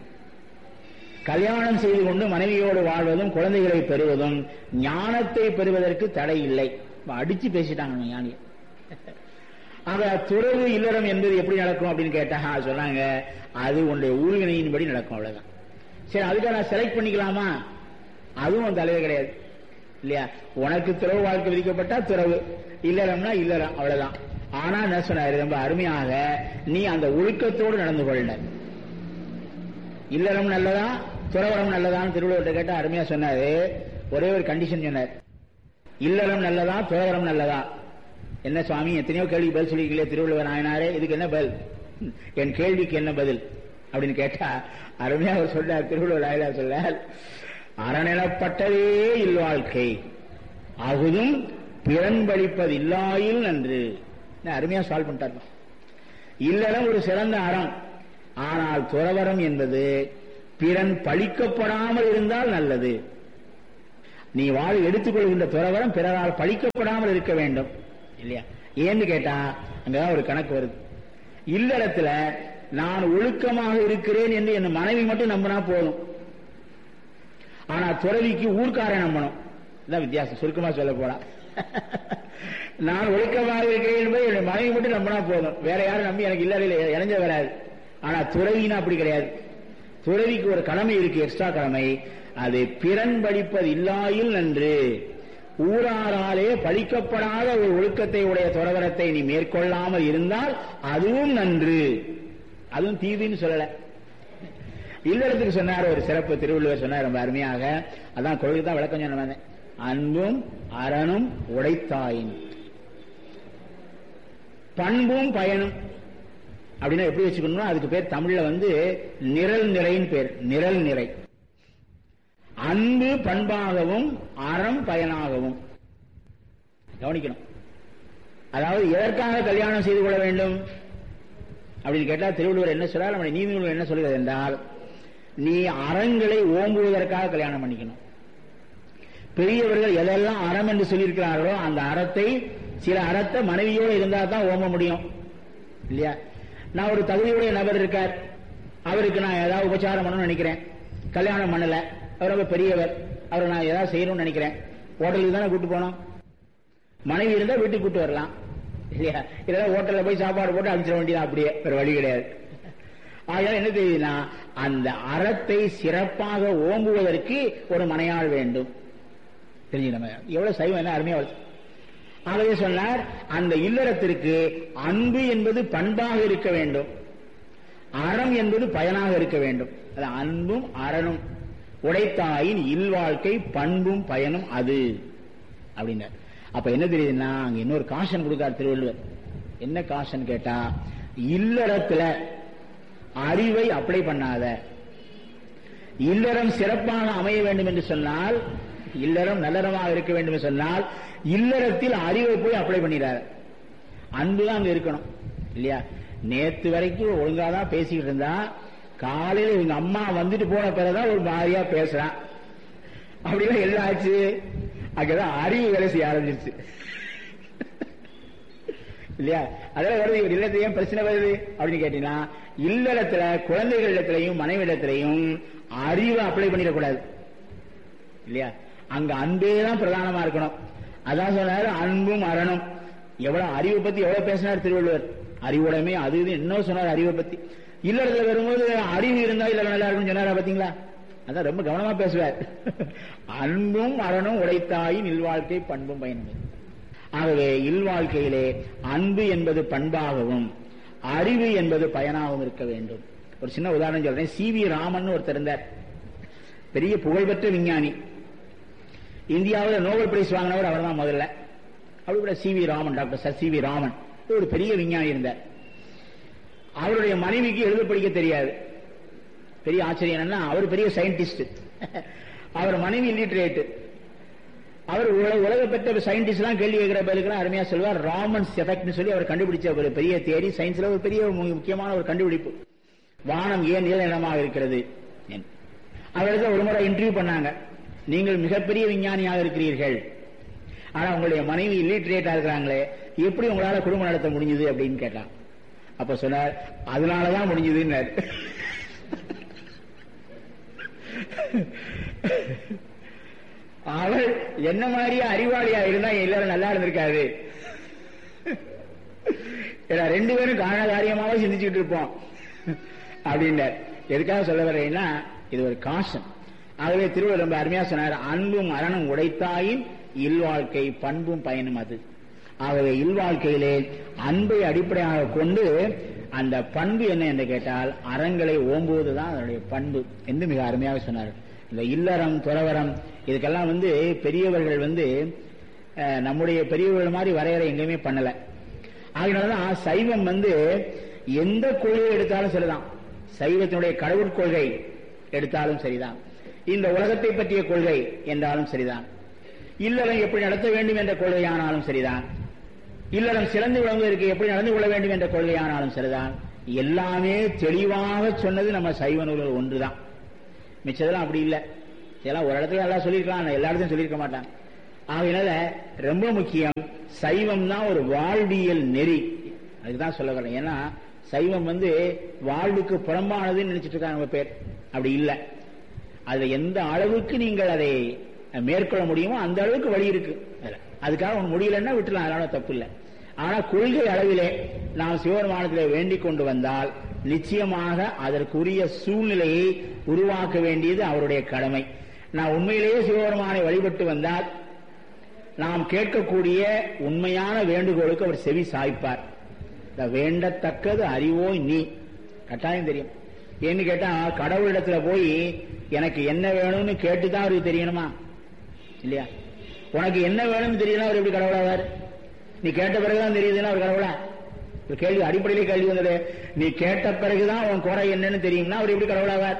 கல்யாணம் செய்து கொண்டு மனைவியோடு வாழ்வதும் குழந்தைகளை பெறுவதும் ஞானத்தை பெறுவதற்கு தடை இல்லை. அடிச்சு பேசிட்டாங்க ஞானிய. ஆக துறவு இல்லறம் என்பது எப்படி நடக்கும் அப்படின்னு கேட்டா சொன்னாங்க, அது உன்னுடைய ஊழ்வினையின்படி நடக்கும், அவ்வளவுதான். சரி, அதுக்காக நான் செலக்ட் பண்ணிக்கலாமா? அதுவும் தலைவே கிடையாது இல்லையா? உனக்கு துறவு வாழ்க்கை விதிக்கப்பட்டா துறவு, இல்லறம்னா இல்லறம், அவ்வளவுதான். ஆனா என்ன சொன்னாரு ரொம்ப அருமையாக, நீ அந்த ஒழுக்கத்தோடு நடந்து கொள்ள. இல்லறம் நல்லதா துறவரம் நல்லதான்னு திருவள்ளுவர் கேட்டா அருமையா சொன்னாரு. ஒரே ஒரு கண்டிஷன் சொன்னார், இல்லறம் நல்லதா துறவரம் நல்லதா? என்ன சுவாமி, எத்தனையோ கேள்விக்கு பதில் சொல்லிக்கலையே திருவள்ளுவர் நாயனாரே, இதுக்கு என்ன பதில், என் கேள்விக்கு என்ன பதில் அப்படின்னு கேட்டா அருமையா அவர் சொல்றார். திருவள்ளுவர் நாயனார் சொல்றார், அறநிலப்பட்டதே இல்வாழ்க்கை அகுதும் பிறன்பளிப்பது இல்லாயில் நன்று. அருமையா சால்வ் பண்ணிட்டார். இல்லறம் ஒரு சிறந்த அறம், ஆனால் துறவரம் என்பது பிறன் பழிக்கப்படாமல் இருந்தால் நல்லது. நீ வாழ் எடுத்துக்கொள்கின்ற துறவரம் பிறரால் பழிக்கப்படாமல் இருக்க வேண்டும் இல்லையா? ஏன்னு கேட்டா அங்கதான் ஒரு கணக்கு வருது. இல்லறத்துல நான் ஒழுக்கமாக இருக்கிறேன் என்று என் மனைவி மட்டும் நம்பினா போதும். ஆனா துறவிக்கு ஊர்க்காரன் நம்பணும். இதான் வித்தியாசம். சுருக்கமா சொல்ல போனா, நான் ஒழுக்கமாக இருக்கிறேன் என்பது என் மனைவி மட்டும் நம்பினா போதும், வேற யாரும் நம்பி எனக்கு இல்லறையில் இணைஞ்ச வராது. ஆனா துறவினா அப்படி கிடையாது. துறவிக்கு ஒரு கடமை இருக்கு, எக்ஸ்ட்ரா கடமை. அது பிறன் பழிப்பது இல்லாயில் நன்று. ஊராராலே பழிக்கப்படாத ஒரு ஒழுக்கத்தை உடைய துறவரத்தை நீ மேற்கொள்ளாமல் இருந்தால் அதுவும் நன்று, அதுவும் தீவின்னு சொல்லல. இல்லறத்துக்கு சொன்னார் ஒரு சிறப்பு திருவள்ளுவர் சொன்னார் ரொம்ப அருமையாக. அதான் கொள்கை தான் விளக்கம் சொன்ன, அன்பும் அறனும் உடைத்தாயின் பண்பும் பயனும் அப்படின்னா எப்படி வச்சுக்கணும்? அதுக்கு பேர் தமிழ்ல வந்து நிரல் நிறைன்னு பேர். நிரல் நிறை. அன்பு பண்பாகவும் அறம் பயனாகவும் கவனிக்கணும். அதாவது எதற்காக கல்யாணம் செய்து கொள்ள வேண்டும் அப்படின்னு கேட்டா திருவள்ளுவர் என்ன சொல்றார், நம்முடைய நீதிநூல் என்ன சொல்கிறது என்றால், நீ அறங்களை ஓம்புவதற்காக கல்யாணம் பண்ணிக்கணும். பெரியவர்கள் எதெல்லாம் அறம் என்று சொல்லியிருக்கிறார்களோ அந்த அறத்தை, சில அறத்தை மனைவியோடு இருந்தால் தான் ஓம்ப முடியும் இல்லையா? நான் ஒரு தகுதியுடைய நபர் இருக்கார், அவருக்கு நான் ஏதாவது உபச்சாரம் பண்ணணும்னு நினைக்கிறேன், கல்யாணம் பண்ணல, அவர் ரொம்ப பெரியவர், அவரை நான் ஏதாவது செய்யணும்னு நினைக்கிறேன், ஹோட்டலுக்கு தானே கூட்டு போனோம். மனைவி இருந்தா வீட்டுக்கு கூட்டு வரலாம் இல்லையா? இதெல்லாம் ஹோட்டல்ல போய் சாப்பாடு போட்டு அனுப்பிச்சிட வேண்டியதான், அப்படியே வேற வழி கிடையாது. ஆகையால் என்ன தெரியுதுன்னா, அந்த அறத்தை சிறப்பாக ஓம்புவதற்கு ஒரு மனையாள் வேண்டும். தெரிஞ்சு நம்ம எவ்வளவு சைவம் என்ன அருமையா வருது. ஆகவே சொன்னார், அந்த இல்லறத்திற்கு அன்பு என்பது பண்பாக இருக்க வேண்டும், அறம் என்பது பயனாக இருக்க வேண்டும். அது அன்பும் அறனும் உடைத்தாயின் இல்வாழ்க்கை பண்பும் பயனும் அது அப்படின்னார். அப்ப என்ன தெரியுதுன்னா, அங்க இன்னொரு காஷன் கொடுக்கார் திருவள்ளுவர். என்ன காஷன் கேட்டா, இல்லறத்துல அறிவை அப்ளை பண்ணாத. இல்லறம் சிறப்பாக அமைய வேண்டும் என்று சொன்னால், இல்லறம் நல்லறமாக இருக்க வேண்டும் என்று சொன்னால், இல்லறத்தில் அறிவை போய் அப்ளை பண்ணிடாத. அன்புதான் அங்க இருக்கணும் இல்லையா? நேத்து வரைக்கும் ஒழுங்காதான் பேசிக்கிட்டு இருந்தா, காலையில இவங்க அம்மா வந்துட்டு போன பிறகுதான் ஒரு மாதிரியா பேசுறான். அப்படிலாம் எல்லாம் ஆச்சு. அங்கதான் அறிவு வேலை செய்ய ஆரம்பிச்சிருச்சு இல்லையா? அதெல்லாம் வருது. இவர் இல்லத்துல ஏன் பிரச்சனை வருது அப்படின்னு கேட்டீங்கன்னா, இல்லறத்துல குழந்தைகள் இடத்திலையும் மனைவி இடத்திலையும் அறிவை அப்ளை பண்ணிடக்கூடாது இல்லையா? அங்க அன்பே தான் பிரதானமா இருக்கணும். அதான் சொன்னாரு அன்பும் அறனும். எவ்வளவு அறிவை பத்தி எவ்வளவு பேசினார் திருவள்ளுவர். அறிவுடைமை அது இது இன்னும் சொன்னார் அறிவை பத்தி. இல்லறத்துல வரும்போது அறிவு இருந்தா இல்ல நல்லா இருக்குன்னு சொன்னாரா பாத்தீங்களா? அதான் ரொம்ப கவனமா பேசுவார். அன்பும் அறனும் உடைத்தாயின் இல்வாழ்க்கை பண்பும் பயனும். ஆகவே இல்வாழ்க்கையிலே அன்பு என்பது பண்பாகவும் அறிவு என்பது பயனாகவும் இருக்க வேண்டும். ஒரு சின்ன உதாரணம் சொல்றேன். சி வி ராமன் ஒருத்தர் இருந்தார், பெரிய புகழ்பெற்ற விஞ்ஞானி. இந்தியாவில் நோபல் பிரைஸ் வாங்கினவர் அவர் தான் முதல்ல. அப்படி கூட C V Raman, doctor sir C V Raman ஒரு பெரிய விஞ்ஞானி இருந்தார். அவருடைய மனைவிக்கு எழுத படிக்க தெரியாது. பெரிய ஆச்சரியம் என்னன்னா, அவர் பெரிய சயின்டிஸ்ட், அவர் மனைவி இல்லிட்ரேட். அவர் உலக பெற்ற சயின்டிஸ்ட் எல்லாம் கேள்வி கேட்கிற பேருக்கு அருமையா சொல்வார், ராமன்ஸ் எஃபெக்ட்னு சொல்லி அவர் கண்டுபிடிச்ச ஒரு பெரிய தியரி, சயின்ஸ்ல ஒரு பெரிய முக்கியமான ஒரு கண்டுபிடிப்பு. வானம் ஏன் நீல நிறமாக இருக்கிறது? அவர்களுக்கு ஒரு முறை இன்டர்வியூ பண்ணாங்க. நீங்கள் மிகப்பெரிய விஞ்ஞானியாக இருக்கிறீர்கள், ஆனா உங்களுடைய மனைவி இல்லிட்ரேட்டா இருக்கிறாங்களே, எப்படி உங்களால குடும்பம் நடத்த முடிஞ்சது அப்படின்னு கேட்டான். அப்ப சொன்னார், அதனாலதான் முடிஞ்சதுன்னாரு. அவள் என்ன மாதிரியா அறிவாளியா இருந்தா எல்லாரும் நல்லா இருந்திருக்காது. ரெண்டு பேரும் காண காரியமாக சிந்திச்சுட்டு இருப்போம் அப்படின்றார். எதுக்காக சொல்ல வர்றேன்னா, இது ஒரு காசம். ஆகவே திருவள்ளுவர் ரொம்ப அருமையா சொன்னார், அன்பும் அறனும் உடைத்தாயின் இல்வாழ்க்கை பண்பும் பயனும் அது. ஆகவே இல்வாழ்க்கையிலே அன்பை அடிப்படையாக கொண்டு அந்த பண்பு என்ன என்று கேட்டால் அறங்களை ஓம்புவதுதான் அதனுடைய பண்பு என்று மிக அருமையாக சொன்னார். இந்த இல்லறம் துறவரம் இதுக்கெல்லாம் வந்து பெரியவர்கள் வந்து நம்முடைய பெரியவர்கள் மாதிரி வரையறை எங்கேயுமே பண்ணல. அதனாலதான் சைவம் வந்து எந்த கொள்கையை எடுத்தாலும் சரிதான், சைவத்தினுடைய கடவுள் கொள்கை எடுத்தாலும் சரிதான், இந்த உலகத்தை பற்றிய கொள்கை என்றாலும் சரிதான், இல்லறம் எப்படி நடத்த வேண்டும் என்ற கொள்கையானாலும் சரிதான், இல்லறம் சிறந்து விளங்குவதற்கு எப்படி நடந்து கொள்ள வேண்டும் என்ற கொள்கையானாலும் சரிதான், எல்லாமே தெளிவாக சொன்னது நம்ம சைவ நூல்கள் ஒன்றுதான். மிச்சதெல்லாம் அப்படி இல்லை. இதெல்லாம் ஒரு இடத்துல எல்லாம் சொல்லியிருக்கலாம், எல்லா இடத்தையும் சொல்லியிருக்க மாட்டாங்க. ஆகையினால ரொம்ப முக்கியம், சைவம் தான் ஒரு வாழ்வியல் நெறி. அதுக்குதான் சொல்ல வரேன். ஏன்னா சைவம் வந்து வாழ்வுக்கு புறம்பானதுன்னு நினைச்சிட்டு இருக்காங்க நம்ம பேர். அப்படி இல்லை. அதுல எந்த அளவுக்கு நீங்கள் அதை மேற்கொள்ள முடியுமோ அந்த அளவுக்கு வழி இருக்கு. அதுக்காக ஒன்று முடியலன்னா விட்டுலாம், அதனால தப்பு இல்லை. ஆனா கொள்கை அளவிலே நாம் சிவபெருமானத்திலே வேண்டிக் கொண்டு வந்தால் நிச்சயமாக அதற்குரிய சூழ்நிலையை உருவாக்க வேண்டியது அவருடைய கடமை. நான் உண்மையிலேயே சிவபெருமானை வழிபட்டு வந்தால் நாம் கேட்கக்கூடிய உண்மையான வேண்டுகோளுக்கு அவர் செவி சாய்ப்பார். வேண்டத்தக்கது அறிவோய் நீ, கட்டாயம் தெரியும். ஏன்னு கேட்டா கடவுளிடத்துல போய் எனக்கு என்ன வேணும்னு கேட்டுதான் அவருக்கு தெரியணுமா இல்லையா? உனக்கு என்ன வேணும்னு தெரியணும், அவர் எப்படி கடவுளாவார்? நீ கேட்ட பிறகுதான் தெரியுதுன்னா அவர் கடவுளா? ஒரு கேள்வி அடிப்படையிலே கேள்வி வந்தது. நீ கேட்ட பிறகுதான் உன் குறை என்னன்னு தெரியும்னா அவர் எப்படி கடவுளாவார்?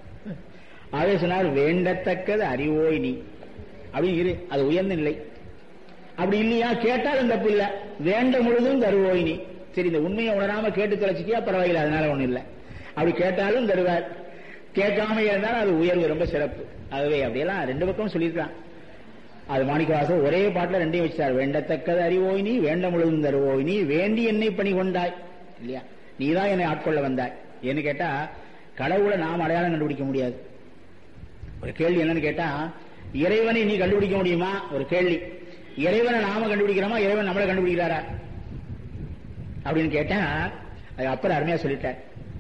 அதே சொன்னார், வேண்டத்தக்கது அறிவோய் நீ அப்படி இரு, அது உயர்ந்த நிலை. அப்படி இல்லையா, கேட்டாலும் தப்பு இல்லை, வேண்ட முழுதும் தருவோய் நீ. சரி, இந்த உண்மையை உணராம கேட்டு தொலைச்சிக்கியா பரவாயில்லை, அதனால ஒண்ணு இல்லை. அப்படி கேட்டாலும் தருவார், கேட்காம இருந்தாலும் அது உயர்வு, ரொம்ப சிறப்பு. ஆகவே அப்படியெல்லாம் ரெண்டு பக்கம் சொல்லியிருக்கான். அது மாணிக்கவாசகர் ஒரே பாட்டுல ரெண்டையும் வச்சார். வேண்டத்தக்கது அறிவோய் நீ, வேண்ட முழுதும் தருவோய் நீ, வேண்டி என்னை பணி கொண்டாய் இல்லையா, நீதான் என்னை ஆட்கொள்ள வந்தாய். ஏன்னு கேட்டா கடவுளை நாம் அடையாளம் கண்டுபிடிக்க முடியாது. ஒரு கேள்வி என்னன்னு கேட்டா, இறைவனை நீ கண்டுபிடிக்க முடியுமா? ஒரு கேள்வி. இறைவனை நாம கண்டுபிடிக்கிறோமா, இறைவன் நம்மளை கண்டுபிடிக்கிறாரா அப்படின்னு கேட்டா அது அப்புறம் அருமையா சொல்லிட்டார்.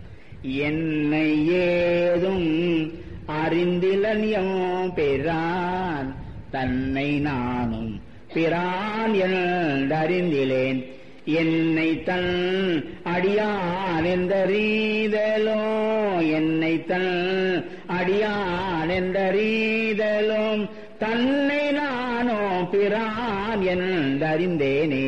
என்னை ஏதும் அறிந்திலனியம் பெறான் தன்னை நானும் பிரான் என்றறிந்திலேன், என்னை தன் அடியான் என்றறிதலோ, என்னை தன் அடியான் என்றறிதலும், தன்னை நானோ பிரான் என்றறிந்தேனே.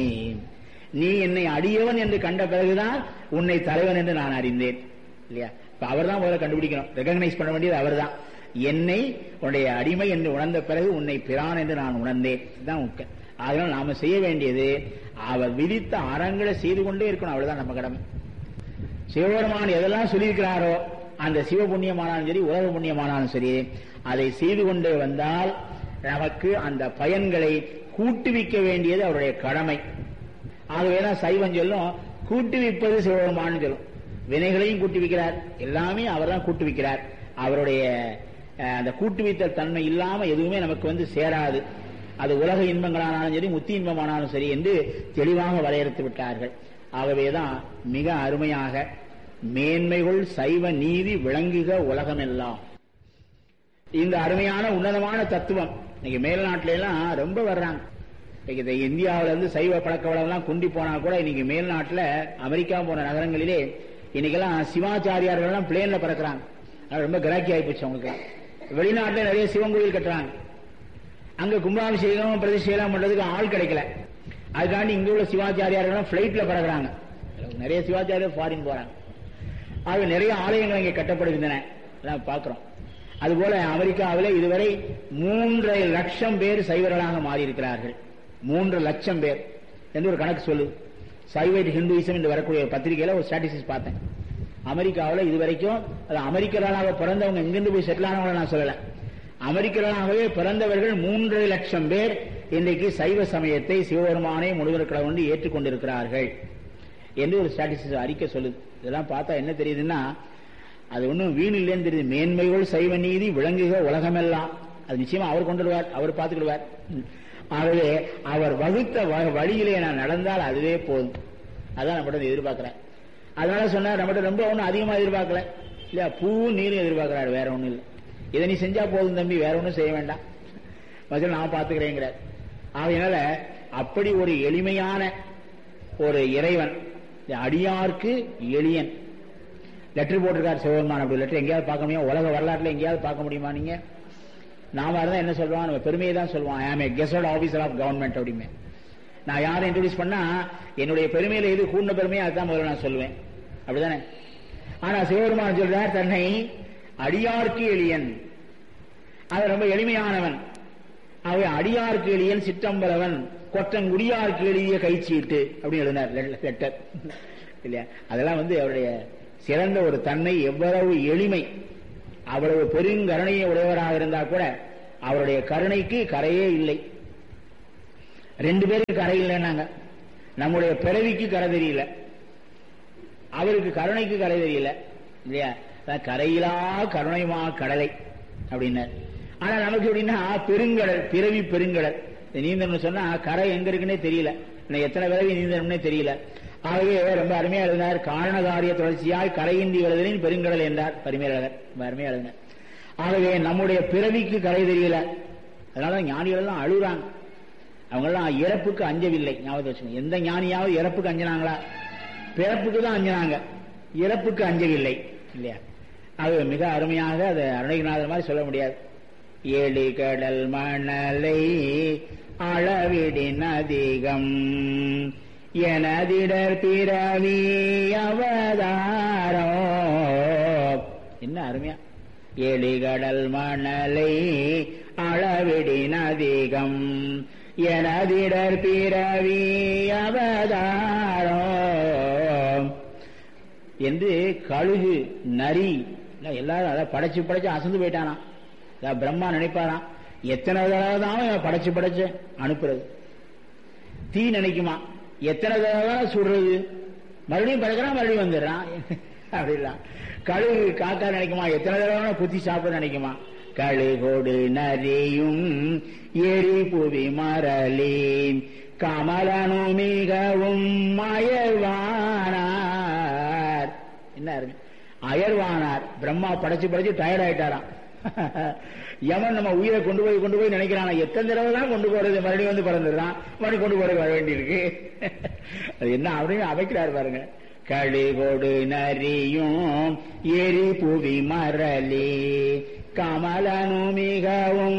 நீ என்னை அடியவன் என்று கண்ட பிறகுதான் உன்னை தலைவன் என்று நான் அறிந்தேன் இல்லையா? இப்ப அவர் தான் முதல்ல கண்டுபிடிக்கணும், ரெகக்னைஸ் பண்ண வேண்டியது அவர் தான். என்னை உன்னுடைய அடிமை என்று உணர்ந்த பிறகு உன்னை பிரான் என்று நான் உணர்ந்தேன். இதுதான் முக்கியம். அதனால் நாம செய்ய வேண்டியது அவர் விதித்த அறங்களை செய்து கொண்டே இருக்கணும். அவ்வளவுதான் நம்ம கடமை. சிவபெருமான் எதெல்லாம் சொல்லியிருக்கிறாரோ அந்த சிவ புண்ணியமானாலும் சரி, உலக புண்ணியமானாலும் சரி, அதை செய்து கொண்டே வந்தால் நமக்கு அந்த பயன்களை கூட்டுவிக்க வேண்டியது அவருடைய கடமை. ஆகவேதான் சைவம் சொல்லும், கூட்டுவிப்பது சிவபெருமான் சொல்லும். வினைகளையும் கூட்டுவிக்கிறார், எல்லாமே அவர் தான் கூட்டுவிக்கிறார். அவருடைய அந்த கூட்டுவித்தல் தன்மை இல்லாம எதுவுமே நமக்கு வந்து சேராது. அது உலக இன்பங்களானாலும் சரி, முத்தி இன்பமானாலும் சரி என்று தெளிவாக வரையறுத்து விட்டார்கள். ஆகவேதான் மிக அருமையாக மேன்மைகள் சைவ நீதி விளங்குக உலகமெல்லாம், இந்த அருமையான உன்னதமான தத்துவம் இன்னைக்கு மேல்நாட்டில எல்லாம் ரொம்ப வர்றாங்க. இந்தியாவில இருந்து சைவ பழக்க வழக்கெல்லாம் குண்டி போனா கூட இன்னைக்கு மேல்நாட்டில் அமெரிக்கா போன நகரங்களிலே இன்னைக்கெல்லாம் சிவாச்சாரியார்கள் எல்லாம் பிளேன்ல பறக்கிறாங்க. ரொம்ப கிராக்கி ஆயிப்போச்சு அவங்களுக்கு. வெளிநாட்டில் நிறைய சிவன் கோயில் கட்டுறாங்க. அங்க கும்பாபிஷேகம் பிரதிஷ்டெல்லாம் பண்றதுக்கு ஆள் கிடைக்கல. அதுக்காண்டி இங்க உள்ள சிவாச்சாரியார்கள் பிளைட்ல பறக்கிறாங்க. நிறைய சிவாச்சாரியர் ஃபாரின் போறாங்க. ஆக நிறைய ஆலயங்கள் இங்கே கட்டப்படுகின்றன, பார்க்கிறோம். அதுபோல அமெரிக்காவில் இதுவரை மூன்றரை லட்சம் பேர் சைவர்களாக மாறி இருக்கிறார்கள். மூன்று லட்சம் பேர் என்று ஒரு கணக்கு சொல்லு. சைவைட் ஹிந்துயிசம் என்று வரக்கூடிய பத்திரிகையில ஒரு ஸ்டாட்டிஸ்டிக்ஸ் பார்த்தேன். அமெரிக்காவில் இதுவரைக்கும் அது அமெரிக்கர்களாக பிறந்தவங்க எங்கிருந்து போய் செட்டில் ஆனவங்க நான் சொல்லல, அமெரிக்கர்களாகவே பிறந்தவர்கள் மூன்றரை லட்சம் பேர் இன்றைக்கு சைவ சமயத்தை சிவபெருமானை முழுவதற்காக வந்து ஏற்றுக்கொண்டிருக்கிறார்கள் என்று ஒரு ஸ்டாட்டிஸ்டிக்ஸ் அறிக்கை சொல்லுது. இதெல்லாம் பார்த்தா என்ன தெரியுதுன்னா, அது ஒன்றும் வீண் இல்லைன்னு தெரியுது. மேன்மைகள் சைவ நீதி விளங்குக உலகமெல்லாம், அது நிச்சயமா அவர் கொண்டுடுவார், அவர் பார்த்துக்கிடுவார். ஆகவே அவர் வகுத்த வழியிலே நான் நடந்தால் அதுவே போதும். அதான் நம்மகிட்ட எதிர்பார்க்கிறேன். அதனால சொன்னார், நம்மகிட்ட ரொம்ப ஒன்றும் அதிகமா எதிர்பார்க்கல இல்லையா, பூவும் நீரும் எதிர்பார்க்கிறார், வேற ஒன்றும் இல்லை. இதை நீ செஞ்சா போதும் தம்பி, வேற ஒன்றும் செய்ய வேண்டாம், மற்ற நான் பார்த்துக்கிறேங்கிறார். ஆகையினால அப்படி ஒரு எளிமையான ஒரு இறைவன், அடியார்க்கு எளியன். லெட்டர் போட்டிருக்கார் சிவபெருமான். அப்படி லெட்டர் எங்கேயாவது பார்க்க முடியும்? உலக வரலாற்றுல எங்கேயாவது பார்க்க முடியுமா? நீங்க நாம இருந்தா என்ன சொல்லுவான், நம்ம பெருமையை தான் சொல்லுவான். ஐ ஆம் எ கெசட் ஆபீசர் ஆஃப் கவர்மெண்ட் அப்படிமே. நான் யாரை இன்ட்ரோடியூஸ் பண்ணா என்னுடைய பெருமையில எது கூர்ந்த பெருமையை அதுதான் முதல்ல நான் சொல்லுவேன், அப்படிதானே? ஆனா சிவபெருமான் சொல்றார் தன்னை அடியார்க்கு எளியன், அது ரொம்ப எளிமையானவன். அவை அடியார்க்கு எளியன் சிற்றம்பலவன் கொற்றங்குடியார்க்கு எளிய கைச்சீட்டு அப்படின்னு எழுதினார் லெட்டர் இல்லையா. அதெல்லாம் வந்து அவருடைய சிறந்த ஒரு தன்மை. எவ்வளவு எளிமை, அவ்வளவு பெருங்கருணையை உடையவராக இருந்தா கூட அவருடைய கருணைக்கு கரையே இல்லை. ரெண்டு பேருக்கு கரை இல்லைன்னாங்க. நம்முடைய பிறவிக்கு கரை தெரியல, அவருக்கு கருணைக்கு கரை தெரியல இல்லையா. கரையிலா கருணைமா கடலை அப்படின்னார். ஆனா நமக்கு எப்படின்னா பெருங்கடல், பிறவி பெருங்கடல். நீந்தம்னு சொன்னா கரை எங்க இருக்குன்னே தெரியல, எத்தனை பிறவி நீந்தம்னே தெரியல. ஆகவே ரொம்ப அருமையா எழுதினார். காரண காரிய தொடர்ச்சியாய் கரையின்றி எழுதலின் பெருங்கடல் என்றார் பரிமேலழகர். அருமையா எழுதினார். ஆகவே நம்முடைய பிறவிக்கு கரை தெரியல. அதனால ஞானிகள் எல்லாம் அழுறாங்க. அவங்க எல்லாம் இறப்புக்கு அஞ்சவில்லை. ஞாபகம் வச்சுக்கோங்க, எந்த ஞானியாவது இறப்புக்கு அஞ்சினாங்களா? பிறப்புக்கு தான் அஞ்சினாங்க, இறப்புக்கு அஞ்சவில்லை இல்லையா. அது மிக அருமையாக அது அருணகிரிநாதர் மாதிரி சொல்ல முடியாது. ஏழு கடல் மணலை அளவிடின் அதிகம் எனதிடர் பிறவி அவதாரோ. என்ன அருமையா, ஏழு கடல் மணலை அளவிடின் அதிகம் எனதிடர் பிறவி அவதாரோ என்று கழுகு நரி எல்லாரும் அதை படைச்சு படைச்சு அசந்து போயிட்டானா. பிரம்மா நினைப்பாராம், எத்தனை தடவை தான் படைச்சு படைச்சு அனுப்புறது. தீ நினைக்குமா, எத்தனை தடவை தான் சுடுறது, மறுபடியும் படைக்கிறான் மறுபடியும் வந்துடுறான் அப்படிலாம். கழுகு காக்கா நினைக்குமா, எத்தனை தடவை குத்தி சாப்பிட நினைக்குமா. கழுகோடு நரியும் எரி புவி மரலின் கமலனு மிகவும் அயர்வானார். என்ன அயர்வானார், பிரம்மா படைச்சு படைச்சு டயர்ட் ஆயிட்டாராம். யமன் நம்ம உயிரை கொண்டு போய் கொண்டு போய் நினைக்கிறான், எத்தனை தடவை தான் கொண்டு போறது, மறுபடியும் வந்து பிறந்துடுறான், மறுபடியும் கொண்டு போறது வர வேண்டியிருக்கு. அது என்ன அப்படின்னு அமைக்கிறார் பாருங்க. கழுகோடு நரியும் எரி புவி மரலி கமலனு மிகவும்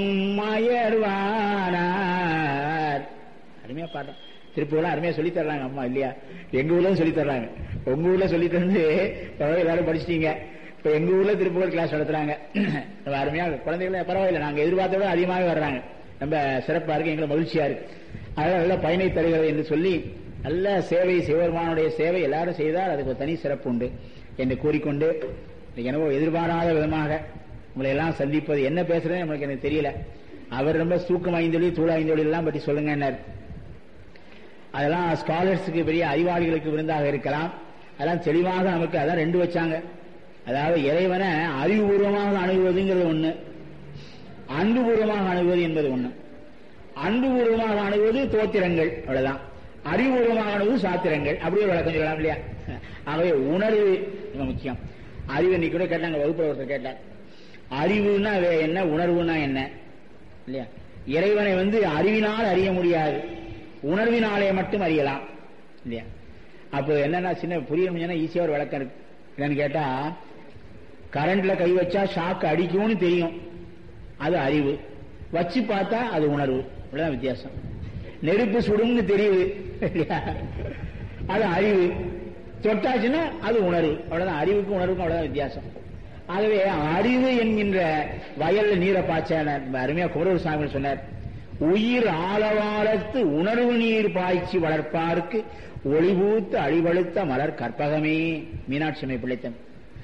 அயர்வானார். அருமையா பாடுறோம். திருப்பூர்லாம் அருமையா சொல்லி தர்றாங்க அம்மா இல்லையா. எங்க ஊர்ல சொல்லி தர்றாங்க, உங்க ஊர்ல சொல்லி தந்து எல்லாரும் படிச்சிட்டீங்க. இப்ப எங்க ஊர்ல திருப்பூர் கிளாஸ் நடத்துறாங்க. அருமையா குழந்தைகளை பரவாயில்லை, நாங்க எதிர்பார்த்த விட அதிகமாக வர்றாங்க. ரொம்ப சிறப்பா இருக்கு, எங்களுக்கு மகிழ்ச்சியா இருக்கு. அதனால நல்ல பயனை தருகிறது என்று சொல்லி நல்ல சேவை, சிவபெருமானுடைய சேவை எல்லாரும் செய்தால் அதுக்கு ஒரு தனி சிறப்பு உண்டு என்று கூறிக்கொண்டு, எனவே எதிர்பாராத விதமாக உங்களை எல்லாம் சந்திப்பது, என்ன பேசுறேன்னு நம்மளுக்கு எனக்கு தெரியல. அவர் ரொம்ப சூக்கம் ஐந்தொழி தூள் ஐந்தொழி எல்லாம் பற்றி சொல்லுங்க. அதெல்லாம் ஸ்காலர்ஸுக்கு, பெரிய அறிவாளிகளுக்கு விருந்தாக இருக்கலாம். அதெல்லாம் தெளிவாக நமக்கு அதான் ரெண்டு வச்சாங்க. அதாவது இறைவனை அறிவுபூர்வமாக அணுகுவதுங்கிறது ஒண்ணு, அன்புபூர்வமாக அணுகுவது என்பது ஒண்ணு. அன்புபூர்வமாக அணுகுவது தோத்திரங்கள், அவ்வளவுதான். அறிவுபூர்வமாக அணுகுவது சாத்திரங்கள். அப்படியே விளக்கம் சொல்லலாம் இல்லையா. ஆகவே உணர்வு மிக முக்கியம். அறிவு இன்னைக்கு கூட கேட்டாங்க, வகுப்புல ஒருத்தர் கேட்டார், அறிவுன்னா என்ன, உணர்வுனா என்ன இல்லையா. இறைவனை வந்து அறிவினால் அறிய முடியாது, உணர்வினாலே மட்டும் அறியலாம் இல்லையா. அப்போ என்னன்னா சின்ன புரிய முடியும்னா ஈஸியா ஒரு விளக்கம் இருக்கு. என்னன்னு கேட்டா, கரண்ட்ல கை வச்சா ஷாக் அடிக்கும்னு தெரியும், அது அறிவு. வச்சு பார்த்தா அது உணர்வு. இவ்வளவுதான் வித்தியாசம். நெருப்பு சுடும்னு தெரியுது, அது அறிவு. தொட்டாச்சுன்னா அது உணர்வு. அவ்வளவுதான். அறிவுக்கும் உணர்வுக்கும் அவ்வளவுதான் வித்தியாசம். ஆகவே அறிவு என்கின்ற வயல்ல நீரை பாய்ச்ச அருமையா குமரூர் சாமி சொன்னார். உயிர் ஆலவாரத்து உணர்வு நீர் பாய்ச்சி வளர்ப்பாருக்கு ஒளிபூத்து அழிவழுத்த மலர் கற்பகமே. மீனாட்சி அம்மை பிள்ளைத்தன்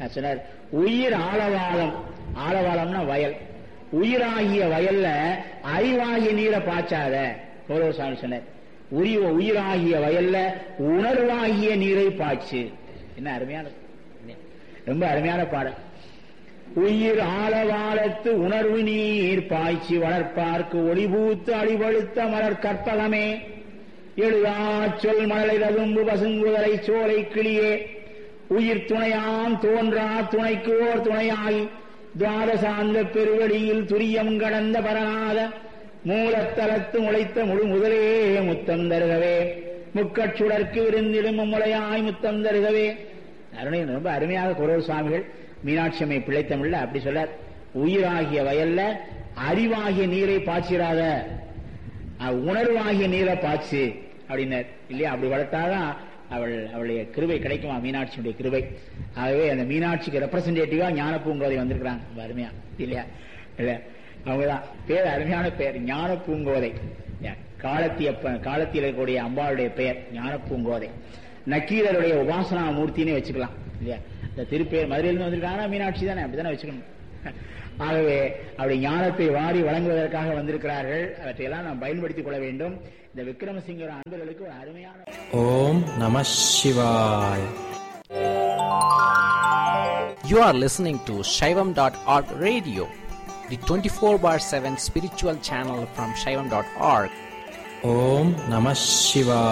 சொன்னார். உயிர் ஆலவாலம், ஆலவாலம்னா வயல், உயிராகிய வயல்ல அறிவாகிய நீரை பாய்ச்சாத. கௌரவசாமி சொன்னார், உரிய உயிராகிய வயல்ல உணர்வாகிய நீரை பாய்ச்சு. என்ன அருமையான, ரொம்ப அருமையான பாடல். உயிர் ஆலவாலத்து உணர்வு நீர் பாய்ச்சி வளர்ப்பார்க்கு ஒளிபூத்து அழிவழுத்த மலர் கற்பகமே எழுதா சொல் மணலை ததும்பு பசுங்குதலை சோலை கிளியே உயிர் துணையாம் தோன்றா துணைக்கு ஓர் துணையாகி துவாதசாந்த பெருவெளியில் துரியம் கடந்த பரநாத மூலத்தலத்து முளைத்த முழு முதலே முத்தம் தருகவே முக்கச்சுடற்கு விருந்திடும் முளையாய் முத்தம் தருகவே. அருணை ரொம்ப அருமையாக குரல் சுவாமிகள் மீனாட்சி அம்மை பிள்ளைத்தமிழ்ல அப்படி சொல்றார். உயிராகிய வயல்ல அறிவாகிய நீரை பாய்ச்சிடாத, உணர்வாகிய நீரை பாய்ச்சு அப்படின்னார் இல்லையா. அப்படி வளர்த்தாதான் அவள் அவளுடைய கிருபை கிடைக்குமா, மீனாட்சியுடைய கிருபை. ஆகவே அந்த மீனாட்சிக்கு ரெப்ரசன்டேட்டிவா ஞான பூங்கோதை வந்திருக்கிறாங்க, அருமையா இல்லையா. இல்ல அவங்கதான் பேர், அருமையான பெயர் ஞான பூங்கோதை. காலத்திய காலத்தில் இருக்கக்கூடிய அம்பாளுடைய பெயர் ஞான பூங்கோதை. நக்கீரருடைய உபாசனா மூர்த்தினே வச்சுக்கலாம் இல்லையா. இந்த திருப்பேர் மதுரையிலிருந்து வந்திருக்காங்கன்னா மீனாட்சி தானே, அப்படித்தானே வச்சுக்கணும். ஆகவே அப்படி ஞானத்தை வாரி வழங்குவதற்காக வந்திருக்கிறார்கள். அவற்றையெல்லாம் நாம் பயன்படுத்திக் கொள்ள வேண்டும். இந்த விக்ரமசிங்கர் அன்பர்களுக்கு ஒரு அருமையான ஓம் நம சிவாய். You are listening to Shaivam dot org radio, the twenty-four bar seven spiritual channel from Shaivam dot org. Om Namah Shivaya.